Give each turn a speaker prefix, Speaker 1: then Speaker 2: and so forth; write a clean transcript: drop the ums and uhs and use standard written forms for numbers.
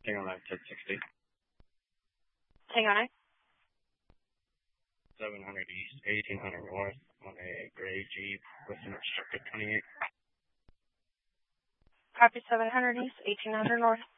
Speaker 1: Tango 9, 1060.
Speaker 2: Tango 9.
Speaker 1: 700 East, 1800 North on a gray Jeep with an obstructed 28.
Speaker 2: Copy 700 East, 1800 North.